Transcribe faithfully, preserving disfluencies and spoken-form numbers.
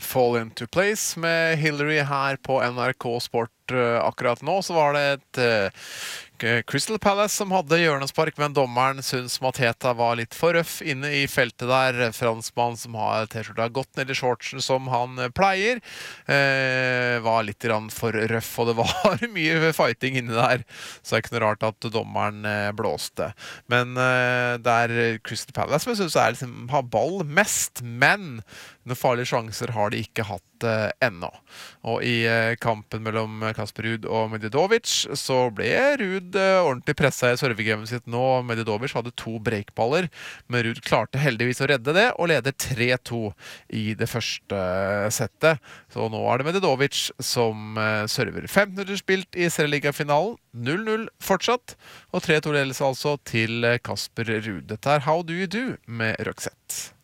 Fall Into Place med Hillary her på N R K Sport. Akkurat nå så var det et uh, Crystal Palace som hadde hjørnespark, men dommeren synes Mateta var litt for røff inne i feltet der. Franskmann som har t-skjorta gått ned i shortsen som han pleier, uh, var litt grann for røff, og det var mye fighting inne der, så det er ikke noe rart at dommeren uh, blåste. Men uh, det er Crystal Palace som jeg synes er liksom, har ball mest, men noen farlige sjanser har de ikke hatt uh, ennå. Og i uh, kampen mellom Kasper Ruud og Medvedovic så ble Ruud uh, ordentlig presset i servegamet sitt nå. Medvedovic hadde to breakballer, men Ruud klarte heldigvis å redde det og leder tre to i det første uh, settet. Så nå er det Medvedovic som uh, server. fem minutter spilt i serieligafinalen, null null fortsatt, og tre to ledelse altså til Kasper Ruud. Dette er How Do You Do med Roxette.